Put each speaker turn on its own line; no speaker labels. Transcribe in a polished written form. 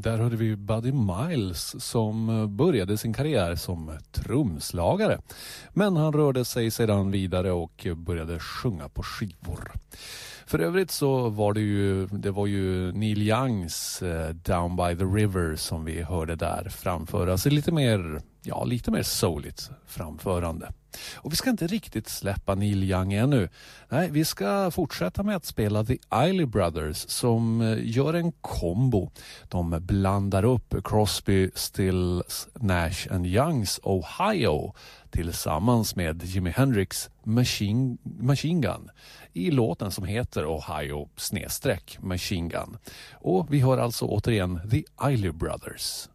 där hörde vi Buddy Miles som började sin karriär som trumslagare. Men han rörde sig sedan vidare och började sjunga på skivor. För övrigt så var det var ju Neil Youngs Down by the River som vi hörde där framföras. Lite mer souligt framförande. Och vi ska inte riktigt släppa Neil Young ännu. Nej, vi ska fortsätta med att spela The Isley Brothers som gör en kombo. De blandar upp Crosby, Stills, Nash and Youngs Ohio tillsammans med Jimi Hendrix Machine Gun i låten som heter Ohio /Machine Gun. Och vi hör alltså återigen The Isley Brothers.